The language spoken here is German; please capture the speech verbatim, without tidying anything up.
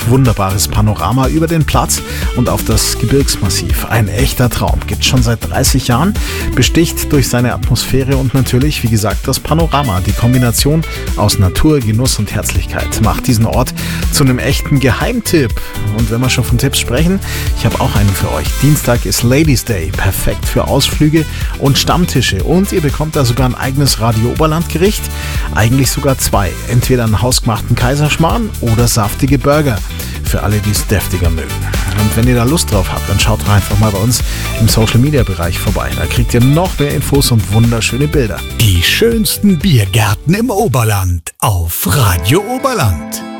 bietet wunderbares Panorama über den Platz und auf das Gebirgsmassiv. Ein echter Traum. Gibt schon seit dreißig Jahren, besticht durch seine Atmosphäre und natürlich, wie gesagt, das Panorama. Die Kombination aus Natur, Genuss und Herzlichkeit macht diesen Ort zu einem echten Geheimtipp. Und wenn wir schon von Tipps sprechen, ich habe auch einen für euch. Dienstag ist Ladies Day. Perfekt für Ausflüge und Stammtische. Und ihr bekommt da sogar ein eigenes Radio Oberland-Gericht. Eigentlich sogar zwei. Entweder einen hausgemachten Kaiserschmarrn oder saftige Burger. Für alle, die es deftiger mögen. Und wenn ihr da Lust drauf habt, dann schaut doch einfach mal bei uns im Social-Media-Bereich vorbei. Da kriegt ihr noch mehr Infos und wunderschöne Bilder. Die schönsten Biergärten im Oberland auf Radio Oberland.